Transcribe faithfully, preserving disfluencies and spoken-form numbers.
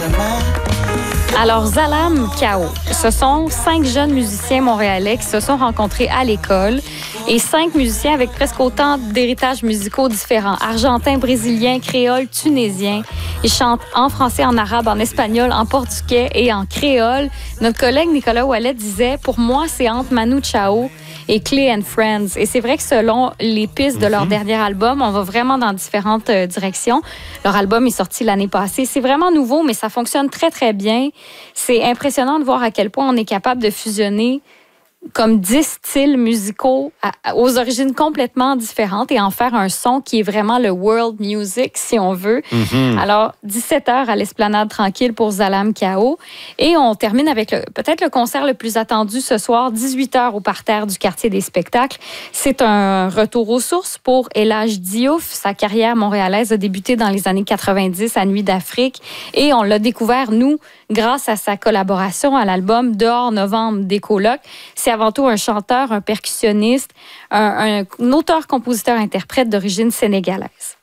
Alors, Zalam Kao, ce sont cinq jeunes musiciens montréalais qui se sont rencontrés à l'école et cinq musiciens avec presque autant d'héritages musicaux différents. Argentins, brésiliens, créoles, tunisiens. Ils chantent en français, en arabe, en espagnol, en portugais et en créole. Notre collègue Nicolas Ouellet disait, pour moi, c'est entre Manu Chao et Clay and Friends. Et c'est vrai que selon les pistes de leur mm-hmm. dernier album, on va vraiment dans différentes euh, directions. Leur album est sorti l'année passée. C'est vraiment nouveau, mais ça fonctionne très, très bien. C'est impressionnant de voir à quel point on est capable de fusionner comme dix styles musicaux à, aux origines complètement différentes et en faire un son qui est vraiment le world music, si on veut. Mm-hmm. Alors, dix-sept heures à l'Esplanade Tranquille pour Zalam Kao. Et on termine avec le, peut-être le concert le plus attendu ce soir, dix-huit heures au parterre du Quartier des Spectacles. C'est un retour aux sources pour Elhadj Diouf. Sa carrière montréalaise a débuté dans les années quatre-vingt-dix à Nuit d'Afrique et on l'a découvert, nous, grâce à sa collaboration à l'album Dehors Novembre des Colocs. C'est avant tout un chanteur, un percussionniste, un, un, un auteur-compositeur-interprète d'origine sénégalaise.